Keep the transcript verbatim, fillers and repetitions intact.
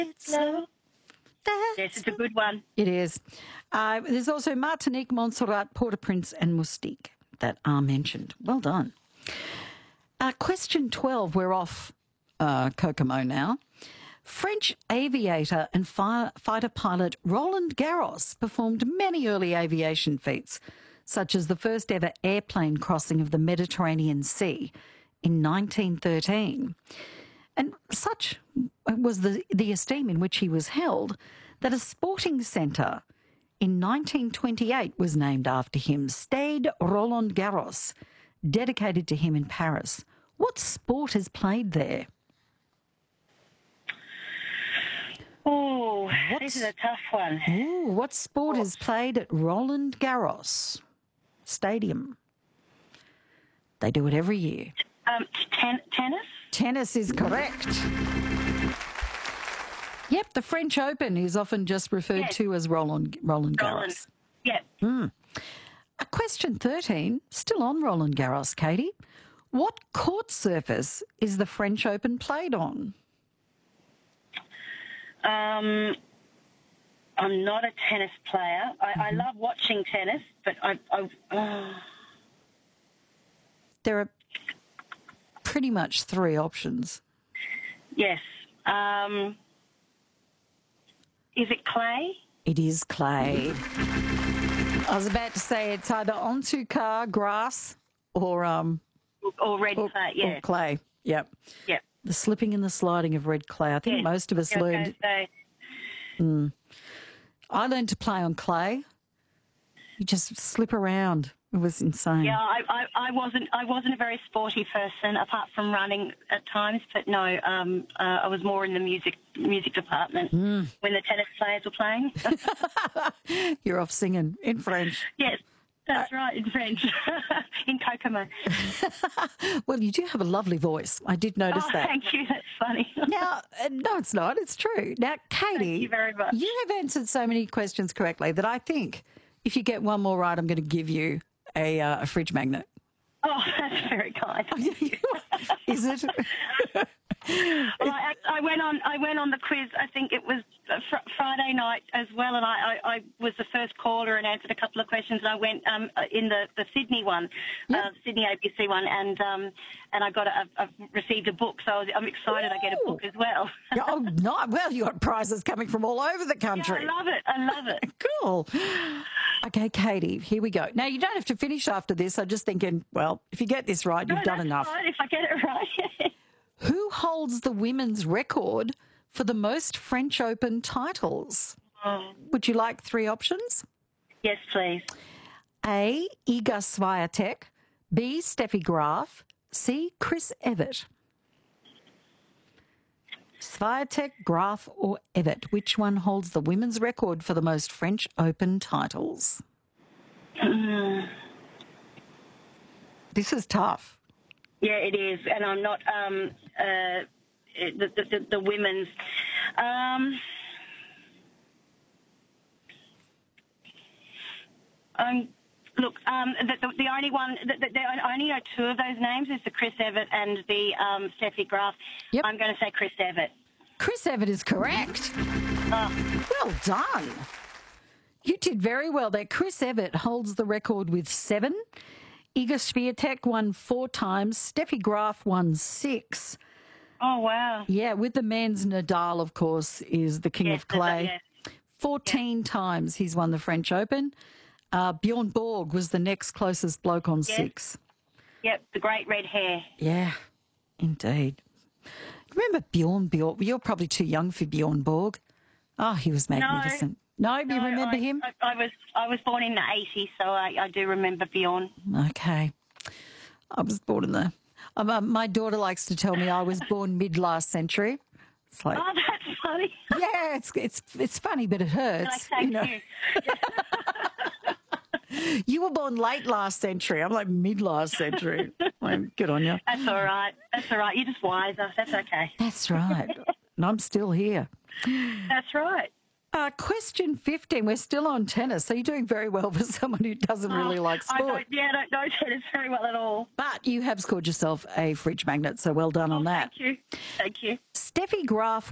It's love. Yes, it's a good one. It is. Uh, there's also Martinique, Montserrat, Port-au-Prince and Moustique that are mentioned. Well done. Uh, question twelve, we're off uh, Kokomo now. French aviator and fire, fighter pilot Roland Garros performed many early aviation feats, such as the first ever airplane crossing of the Mediterranean Sea in nineteen thirteen. And such was the, the esteem in which he was held that a sporting centre in nineteen twenty-eight was named after him, Stade Roland Garros, dedicated to him in Paris. What sport is played there? Oh, this is a tough one. Ooh, what sport is played at Roland Garros Stadium? They do it every year. Um, ten- tennis? Tennis is correct. Yep, the French Open is often just referred Yes. to as Roland Roland Roland. Garros. Yep. Mm. Uh, question thirteen, still on Roland Garros, Katie. What court surface is the French Open played on? Um, I'm not a tennis player. I, Mm-hmm. I love watching tennis, but I... I uh, There are pretty much three options. yes. Um, is it clay? It is clay. I was about to say it's either en tout cas grass or um Or red or, clay, yeah. or clay. Yep. Yep. The slipping and the sliding of red clay. I think Yes. most of us I was learned. gonna say, I learned to play on clay. You just slip around. It was insane. yeah, I, I, I wasn't. I wasn't a very sporty person, apart from running at times. But no, um, uh, I was more in the music music department Mm. when the tennis players were playing. You're off singing in French. Yes, that's right, in French, in Kokomo. Well, you do have a lovely voice. I did notice Oh, that. thank you. That's funny. Now, uh, no, it's not. It's true. Now, Katie, you very much. you have answered so many questions correctly that I think if you get one more right, I'm going to give you a, uh, a fridge magnet. Oh, that's very kind. Is it? Well, I, I went on. I went on the quiz. I think it was fr- Friday night as well, and I, I, I was the first caller and answered a couple of questions. And I went um, in the, the Sydney one, Yep. uh, Sydney A B C one, and um, and I got a, I've received a book, so I was, I'm excited. I get a Ooh. book as well. Yeah, oh, not well. You got prizes coming from all over the Yeah, country. I love it. I love it. Cool. Okay, Katie, here we go. Now, you don't have to finish after this. I'm just thinking, well, if you get this right, you've No, done that's enough. fine if I get it right. Who holds the women's record for the most French Open titles? Oh, Would you like three options? yes, please. A, Iga Swiatek, B, Steffi Graf, C, Chris Evert. Swiatek, Graf or Evert, which one holds the women's record for the most French Open titles? This is tough. Yeah, it is, and I'm not um, uh, the, the, the, the women's. Um, um, look, um, the, the, the only one, the, the, I only know two of those names is the Chris Evert and the um, Steffi Graf. Yep. I'm going to say Chris Evert. Chris Evert is correct. Oh, Well done. You did very well there. Chris Evert holds the record with seven. Iga Swiatek won four times. Steffi Graf won six. oh wow. Yeah, with the men's, Nadal, of course, is the king Yes, of clay. yes. fourteen times he's won the French Open. Uh, Bjorn Borg was the next closest bloke on six. Yep, the great red hair. Yeah, indeed. Remember Bjorn Borg? You're probably too young for Bjorn Borg. Oh, he was magnificent. No, you No, remember I, him? I, I was I was born in the eighties, so I, I do remember Bjorn. Okay. I was born in the... Um, uh, my daughter likes to tell me I was born mid last century. It's like, Oh, that's funny. yeah, it's it's it's funny, but it No, hurts. thank you know. you. You were born late last century. I'm like mid last century. Like, good on you. That's all right. That's all right. You're just wiser. That's okay. That's right. And I'm still here. That's right. Uh, question fifteen. We're still on tennis, so you're doing very well for someone who doesn't really Oh, like I sport. don't, yeah, I don't know tennis very well at all. But you have scored yourself a fridge magnet, so well done on that. Thank you. Thank you. Steffi Graf